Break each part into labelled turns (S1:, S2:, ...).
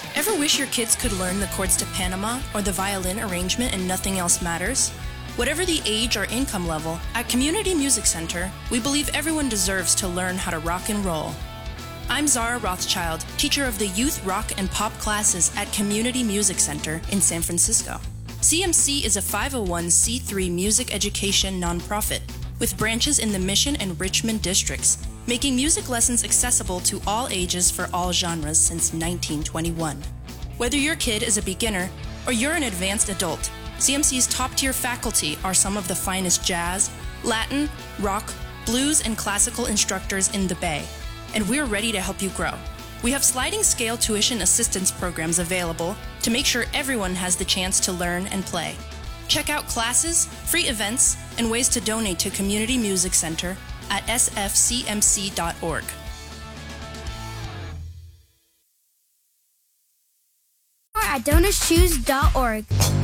S1: Ever wish your kids could learn the chords to Panama or the violin arrangement and nothing else matters? Whatever the age or income level, at Community Music Center, we believe everyone deserves to learn how to rock and roll. I'm Zara Rothschild, teacher of the youth rock and pop classes at Community Music Center in San Francisco. CMC is a 501c3 music education nonprofit with branches in the Mission and Richmond districts, making music lessons accessible to all ages for all genres since 1921. Whether your kid is a beginner or you're an advanced adult, CMC's top-tier faculty are some of the finest jazz, Latin, rock, blues, and classical instructors in the Bay, and we're ready to help you grow. We have sliding scale tuition assistance programs available to make sure everyone has the chance to learn and play. Check out classes, free events, and ways to donate to Community Music Center at sfcmc.org.
S2: Or at donorschoose.org.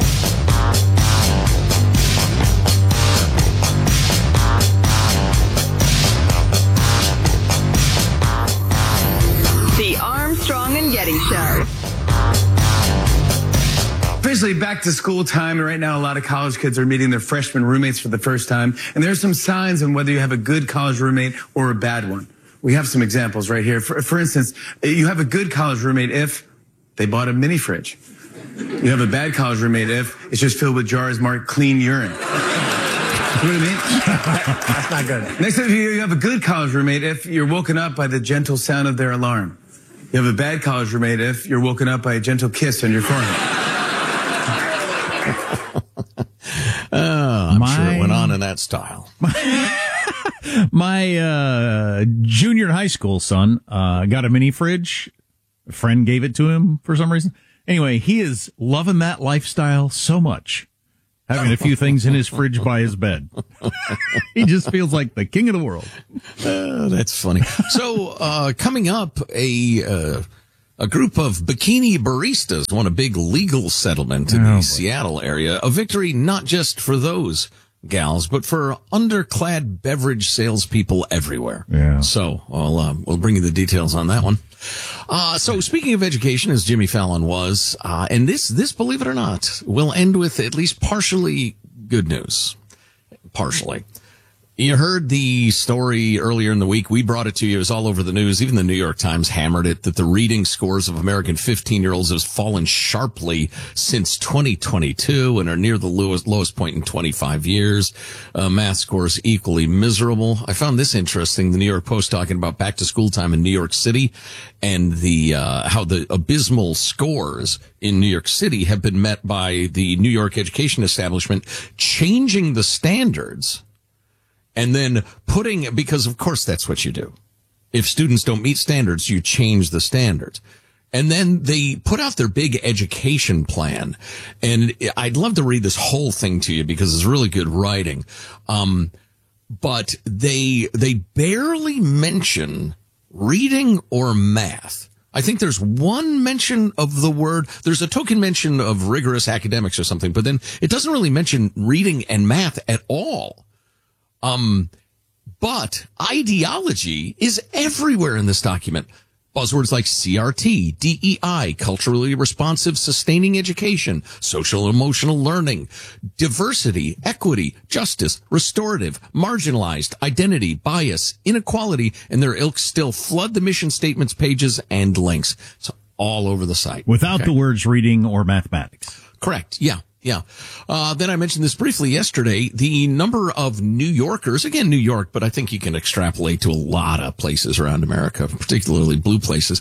S3: The Armstrong and Getty Show.
S4: Officially back to school time, and right now a lot of college kids are meeting their freshman roommates for the first time, and there's some signs on whether you have a good college roommate or a bad one. We have some examples right here. For instance, you have a good college roommate if they bought a mini fridge. You have a bad college roommate if it's just filled with jars marked clean urine. You know what I mean?
S5: That's not good.
S4: Next up, you have a good college roommate if you're woken up by the gentle sound of their alarm. You have a bad college roommate if you're woken up by a gentle kiss on your forehead.
S5: I'm sure it went on in that style.
S6: My junior high school son got a mini fridge. A friend gave it to him for some reason. Anyway, he is loving that lifestyle so much, having a few things in his fridge by his bed. He just feels like the king of the world.
S5: That's funny. So coming up, a group of bikini baristas won a big legal settlement in the Seattle area. A victory not just for those gals, but for underclad beverage salespeople everywhere.
S6: Yeah.
S5: So we'll bring you the details on that one. So speaking of education, as Jimmy Fallon was, and this, believe it or not, will end with at least partially good news. Partially. You heard the story earlier in the week. We brought it to you. It was all over the news. Even the New York Times hammered it, that the reading scores of American 15-year-olds has fallen sharply since 2022 and are near the lowest point in 25 years. Math scores equally miserable. I found this interesting. The New York Post talking about back to school time in New York City and the how the abysmal scores in New York City have been met by the New York education establishment changing the standards. And then because of course that's what you do. If students don't meet standards, you change the standards. And then they put out their big education plan. And I'd love to read this whole thing to you because it's really good writing. But they barely mention reading or math. I think there's one mention of the word. There's a token mention of rigorous academics or something, but then it doesn't really mention reading and math at all. But ideology is everywhere in this document. Buzzwords like CRT, DEI, culturally responsive, sustaining education, social and emotional learning, diversity, equity, justice, restorative, marginalized, identity, bias, inequality, and their ilk still flood the mission statements pages and links. It's all over the site.
S6: Without the words reading or mathematics.
S5: Correct. Yeah. Yeah. Then I mentioned this briefly yesterday. The number of New Yorkers, again, New York, but I think you can extrapolate to a lot of places around America, particularly blue places.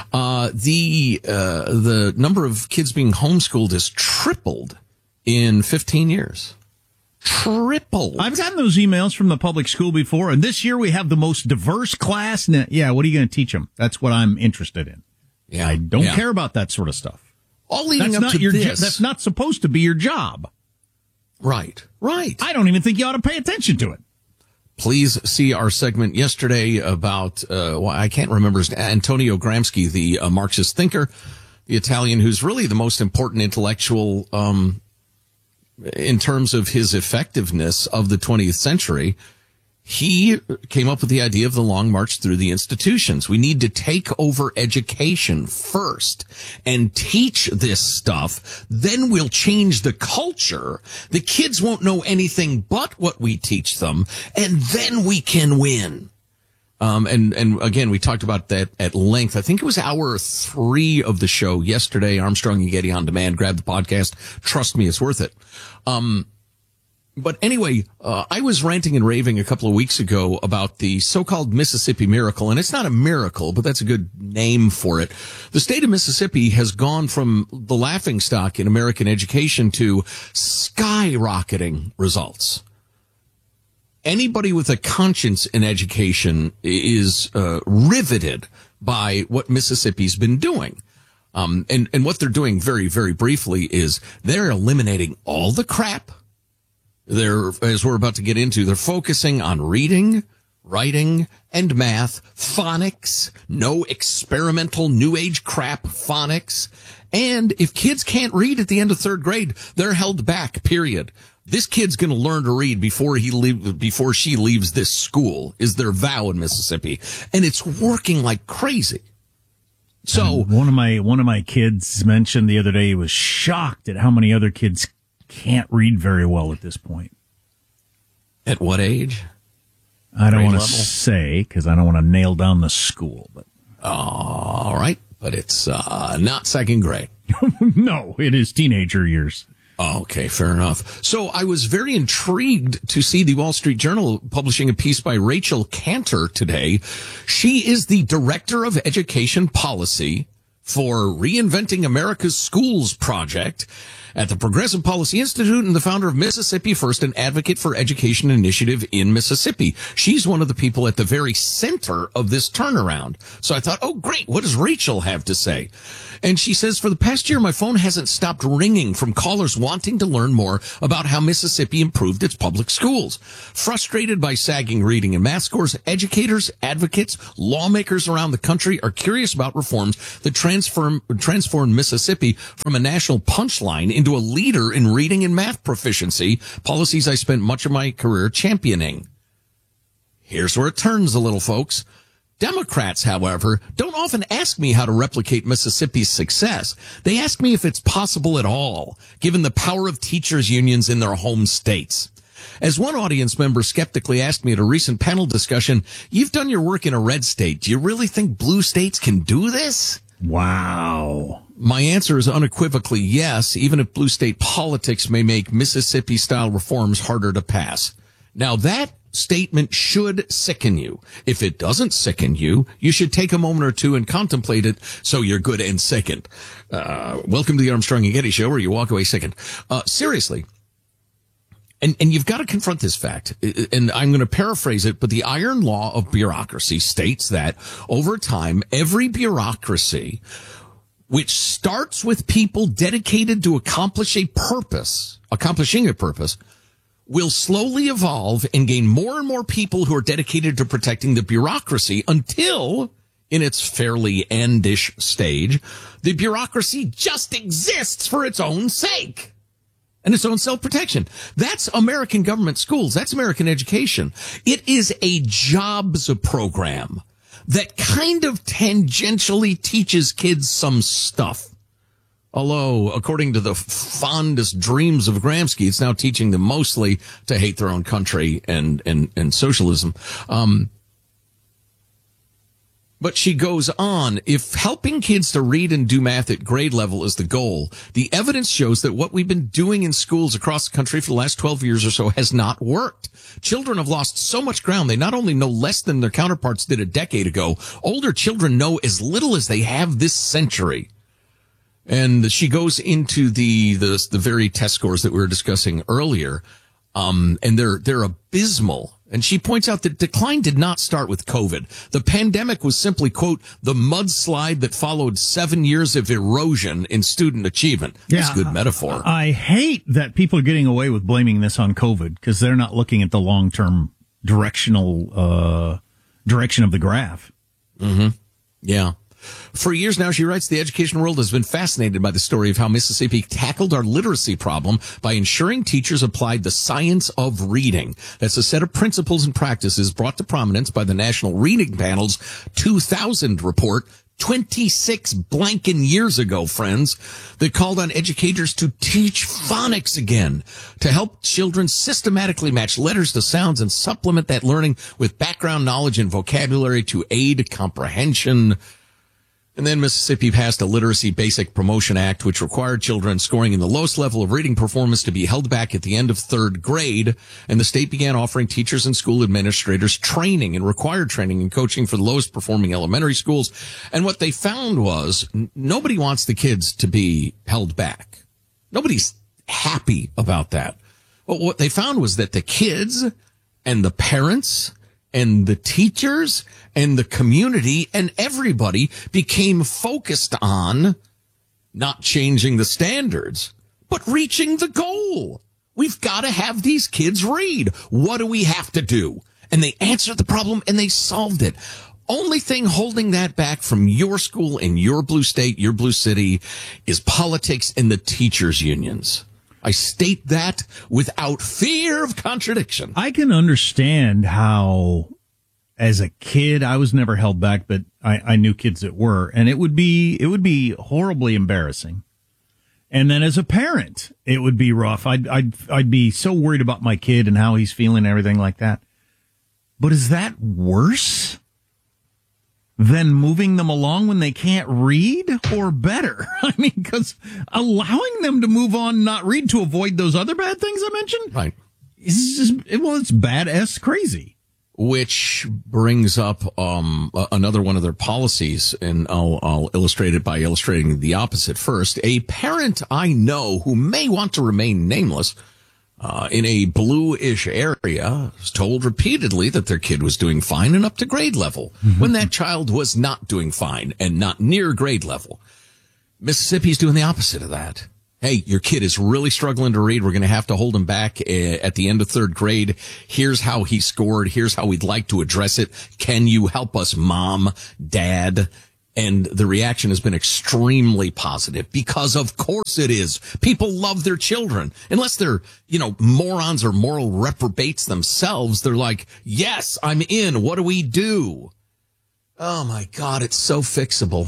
S5: The number of kids being homeschooled has tripled in 15 years. Tripled.
S6: I've gotten those emails from the public school before, and this year we have the most diverse class. Yeah, what are you going to teach them? That's what I'm interested in.
S5: Yeah.
S6: I don't care about that sort of stuff.
S5: All leading up to this.
S6: That's not supposed to be your job.
S5: Right.
S6: I don't even think you ought to pay attention to it.
S5: Please see our segment yesterday about, I can't remember, Antonio Gramsci, the Marxist thinker, the Italian who's really the most important intellectual in terms of his effectiveness of the 20th century. he came up with the idea of the Long March through the institutions. We need to take over education first and teach this stuff. Then we'll change the culture. The kids won't know anything but what we teach them, and then we can win. And again, we talked about that at length. I think it was hour 3 of the show yesterday. Armstrong and Getty on demand. Grab the podcast. Trust me, it's worth it. But anyway, I was ranting and raving a couple of weeks ago about the so-called Mississippi Miracle, and it's not a miracle, but that's a good name for it. The state of Mississippi has gone from the laughingstock in American education to skyrocketing results. Anybody with a conscience in education is riveted by what Mississippi's been doing. And what they're doing very, very briefly is they're eliminating all the crap. As we're about to get into, they're focusing on reading, writing, and math, phonics, no experimental new age crap phonics. And if kids can't read at the end of 3rd grade, they're held back, period. This kid's going to learn to read before she leaves this school, is their vow in Mississippi. And it's working like crazy. So
S6: one of my kids mentioned the other day he was shocked at how many other kids can't read very well at this point.
S5: At what age?
S6: I don't want to say because I don't want to nail down the school. But
S5: all right, but it's not 2nd grade.
S6: No, it is teenager years.
S5: Okay, fair enough. So I was very intrigued to see the Wall Street Journal publishing a piece by Rachel Cantor today. She is the Director of Education Policy for Reinventing America's Schools Project at the Progressive Policy Institute and the founder of Mississippi First, an advocate for education initiative in Mississippi. She's one of the people at the very center of this turnaround. So I thought, oh, great. What does Rachel have to say? And she says, for the past year, my phone hasn't stopped ringing from callers wanting to learn more about how Mississippi improved its public schools. Frustrated by sagging reading and math scores, educators, advocates, lawmakers around the country are curious about reforms that transform Mississippi from a national punchline into a leader in reading and math proficiency, policies I spent much of my career championing. Here's where it turns a little, folks. Democrats, however, don't often ask me how to replicate Mississippi's success. They ask me if it's possible at all, given the power of teachers' unions in their home states. As one audience member skeptically asked me at a recent panel discussion, you've done your work in a red state. Do you really think blue states can do this?
S6: Wow.
S5: My answer is unequivocally yes, even if blue state politics may make Mississippi-style reforms harder to pass. Now, that statement should sicken you. If it doesn't sicken you, you should take a moment or two and contemplate it so you're good and sickened. Welcome to the Armstrong and Getty Show, where you walk away sickened. Seriously. And you've got to confront this fact. And I'm going to paraphrase it, but the iron law of bureaucracy states that over time, every bureaucracy which starts with people dedicated to accomplishing a purpose, will slowly evolve and gain more and more people who are dedicated to protecting the bureaucracy until, in its fairly endish stage, the bureaucracy just exists for its own sake and its own self-protection. That's American government schools. That's American education. It is a jobs program that kind of tangentially teaches kids some stuff. Although, according to the fondest dreams of Gramsci, it's now teaching them mostly to hate their own country and socialism. But she goes on, if helping kids to read and do math at grade level is the goal, the evidence shows that what we've been doing in schools across the country for the last 12 years or so has not worked. Children have lost so much ground. They not only know less than their counterparts did a decade ago, older children know as little as they have this century. And she goes into the very test scores that we were discussing earlier, and they're abysmal. And she points out that decline did not start with COVID. The pandemic was simply, quote, the mudslide that followed 7 years of erosion in student achievement. That's a good metaphor.
S6: I hate that people are getting away with blaming this on COVID because they're not looking at the long-term direction of the graph.
S5: Mm-hmm. Yeah. For years now, she writes, the education world has been fascinated by the story of how Mississippi tackled our literacy problem by ensuring teachers applied the science of reading. That's a set of principles and practices brought to prominence by the National Reading Panel's 2000 report 26 blanking years ago, friends, that called on educators to teach phonics again, to help children systematically match letters to sounds and supplement that learning with background knowledge and vocabulary to aid comprehension. And then Mississippi passed a Literacy Basic Promotion Act, which required children scoring in the lowest level of reading performance to be held back at the end of third grade. And the state began offering teachers and school administrators training and required training and coaching for the lowest performing elementary schools. And what they found was nobody wants the kids to be held back. Nobody's happy about that. But what they found was that the kids and the parents and the teachers and the community and everybody became focused on not changing the standards, but reaching the goal. We've got to have these kids read. What do we have to do? And they answered the problem and they solved it. Only thing holding that back from your school in your blue state, your blue city, is politics and the teachers' unions. I state that without fear of contradiction.
S6: I can understand how, as a kid, I was never held back, but I knew kids that were, and it would be horribly embarrassing. And then as a parent, it would be rough. I'd be so worried about my kid and how he's feeling and everything like that. But is that worse than moving them along when they can't read, or better? I mean, because allowing them to move on, not read, to avoid those other bad things I mentioned,
S5: right,
S6: is just, well, it's badass crazy.
S5: Which brings up another one of their policies, and I'll illustrate it by illustrating the opposite first. A parent I know who may want to remain nameless in a bluish area was told repeatedly that their kid was doing fine and up to grade level when that child was not doing fine and not near grade level. Mississippi's doing the opposite of that. Hey, your kid is really struggling to read. We're going to have to hold him back at the end of third grade. Here's how he scored. Here's how we'd like to address it. Can you help us, mom, dad? And the reaction has been extremely positive, because of course it is. People love their children. Unless they're, morons or moral reprobates themselves, they're like, yes, I'm in. What do we do? Oh my God, it's so fixable.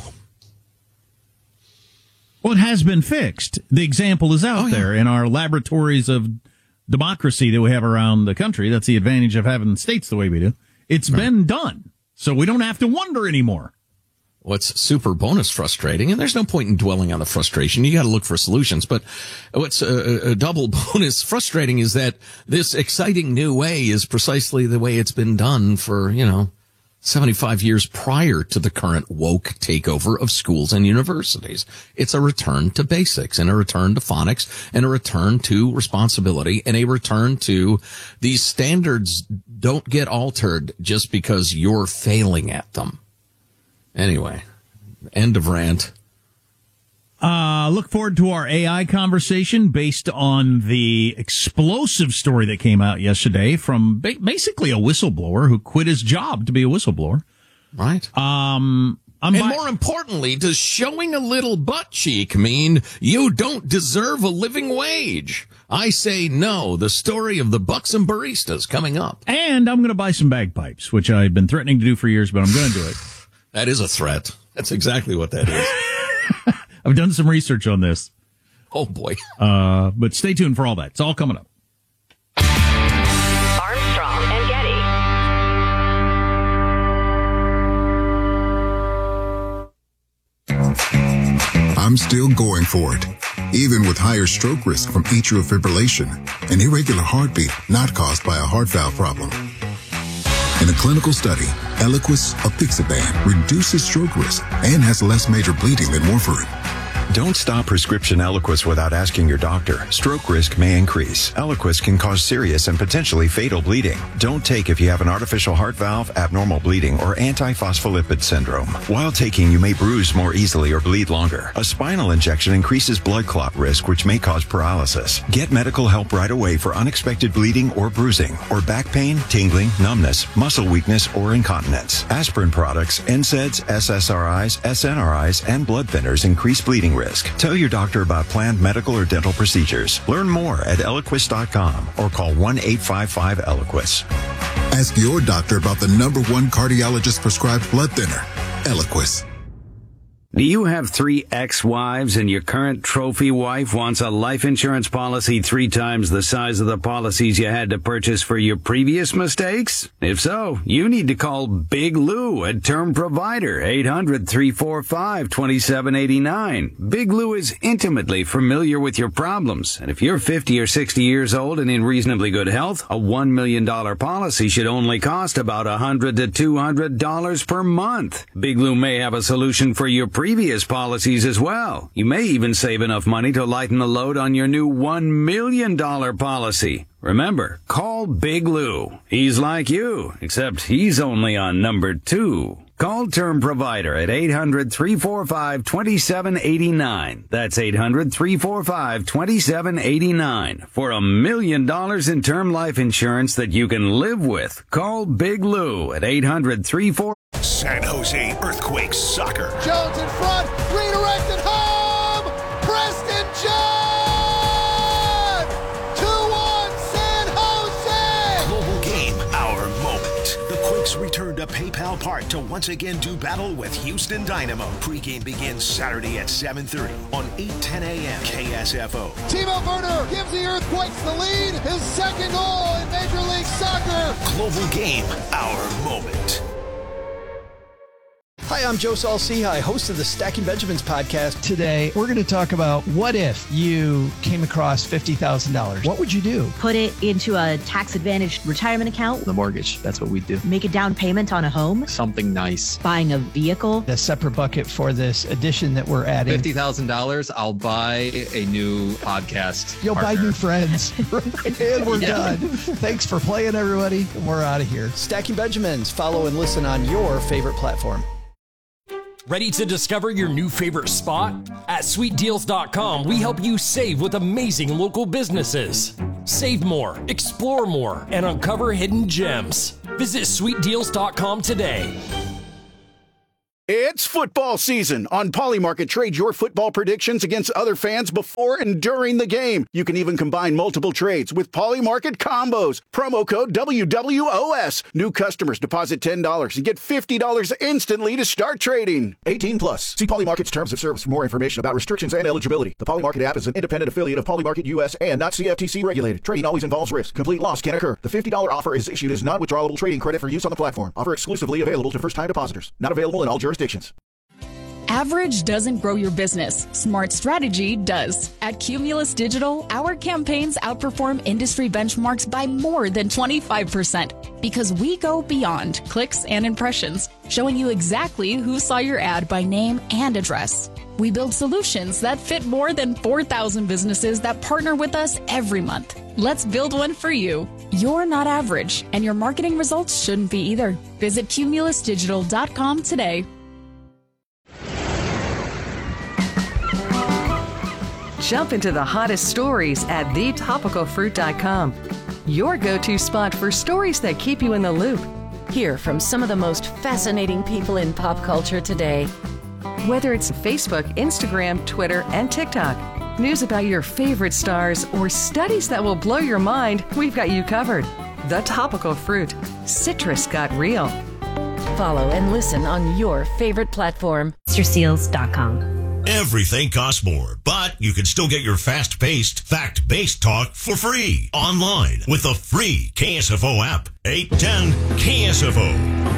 S6: Well, it has been fixed. The example is out there in our laboratories of democracy that we have around the country. That's the advantage of having states the way we do. It's been done, so we don't have to wonder anymore.
S5: What's super bonus frustrating, and there's no point in dwelling on the frustration. You got to look for solutions. But what's a double bonus frustrating is that this exciting new way is precisely the way it's been done for, 75 years prior to the current woke takeover of schools and universities. It's a return to basics, and a return to phonics, and a return to responsibility, and a return to these standards don't get altered just because you're failing at them. Anyway, end of rant.
S6: Look forward to our AI conversation based on the explosive story that came out yesterday from basically a whistleblower who quit his job to be a whistleblower.
S5: Right. More importantly, does showing a little butt cheek mean you don't deserve a living wage? I say no. The story of the Buxom baristas coming up.
S6: And I'm going to buy some bagpipes, which I've been threatening to do for years, but I'm going to do it.
S5: That is a threat. That's exactly what that is.
S6: I've done some research on this.
S5: Oh, boy.
S6: But stay tuned for all that. It's all coming up.
S3: Armstrong and
S7: Getty. I'm still going for it, even with higher stroke risk from atrial fibrillation, an irregular heartbeat not caused by a heart valve problem. In a clinical study, Eliquis apixaban reduces stroke risk and has less major bleeding than warfarin.
S8: Don't stop prescription Eliquis without asking your doctor. Stroke risk may increase. Eliquis can cause serious and potentially fatal bleeding. Don't take if you have an artificial heart valve, abnormal bleeding, or antiphospholipid syndrome. While taking, you may bruise more easily or bleed longer. A spinal injection increases blood clot risk, which may cause paralysis. Get medical help right away for unexpected bleeding or bruising, or back pain, tingling, numbness, muscle weakness, or incontinence. Aspirin products, NSAIDs, SSRIs, SNRIs, and blood thinners increase bleeding risk. Tell your doctor about planned medical or dental procedures. Learn more at Eliquis.com or call 1-855-ELIQUIS.
S7: Ask your doctor about the #1 cardiologist prescribed blood thinner, Eliquis.
S9: Do you have 3 ex-wives and your current trophy wife wants a life insurance policy 3 times the size of the policies you had to purchase for your previous mistakes? If so, you need to call Big Lou at Term Provider, 800-345-2789. Big Lou is intimately familiar with your problems, and if you're 50 or 60 years old and in reasonably good health, a $1 million policy should only cost about $100 to $200 per month. Big Lou may have a solution for your previous policies as well. You may even save enough money to lighten the load on your new $1 million policy. Remember, call Big Lou. He's like you, except he's only on number 2. Call Term Provider at 800-345-2789. That's 800-345-2789. For $1 million in term life insurance that you can live with. Call Big Lou at 800-345.
S10: San Jose Earthquakes soccer.
S11: Jones in front, redirected home! Preston John! 2-1 San Jose!
S10: Global game, our moment. The Quakes return to PayPal Park to once again do battle with Houston Dynamo. Pre-game begins Saturday at 7:30 on 8:10 a.m. KSFO.
S11: Timo Werner gives the Earthquakes the lead. His second goal in Major League Soccer.
S10: Global game, our moment.
S12: Hi, I'm Joe Saul-Sehy, host of the Stacking Benjamins podcast. Today, we're going to talk about what if you came across $50,000. What would you do?
S13: Put it into a tax-advantaged retirement account.
S14: The mortgage, that's what we do.
S13: Make a down payment on a home.
S14: Something nice.
S13: Buying a vehicle.
S12: A separate bucket for this addition that we're adding.
S14: $50,000, I'll buy a new podcast
S12: You'll
S14: partner.
S12: buy new friends. And we're done. Thanks for playing, everybody. We're out of here. Stacking Benjamins. Follow and listen on your favorite platform.
S15: Ready to discover your new favorite spot? At SweetDeals.com, we help you save with amazing local businesses. Save more, explore more, and uncover hidden gems. Visit SweetDeals.com today.
S16: It's football season. On Polymarket, trade your football predictions against other fans before and during the game. You can even combine multiple trades with Polymarket combos. Promo code WWOS. New customers deposit $10 and get $50 instantly to start trading. 18 plus. See Polymarket's terms of service for more information about restrictions and eligibility. The Polymarket app is an independent affiliate of Polymarket US and not CFTC regulated. Trading always involves risk. Complete loss can occur. The $50 offer is issued as non-withdrawable trading credit for use on the platform. Offer exclusively available to first-time depositors. Not available in all jurisdictions.
S17: Average doesn't grow your business. Smart strategy does. At Cumulus Digital, our campaigns outperform industry benchmarks by more than 25% because we go beyond clicks and impressions, showing you exactly who saw your ad by name and address. We build solutions that fit more than 4,000 businesses that partner with us every month. Let's build one for you. You're not average, and your marketing results shouldn't be either. Visit cumulusdigital.com today.
S18: Jump into the hottest stories at thetopicalfruit.com. Your go-to spot for stories that keep you in the loop.
S19: Hear from some of the most fascinating people in pop culture today.
S18: Whether it's Facebook, Instagram, Twitter, and TikTok, news about your favorite stars, or studies that will blow your mind, we've got you covered. The Topical Fruit. Citrus got real.
S19: Follow and listen on your favorite platform.
S2: MrSeals.com.
S20: Everything costs more, but you can still get your fast-paced, fact-based talk for free online with the free KSFO app. 810 KSFO.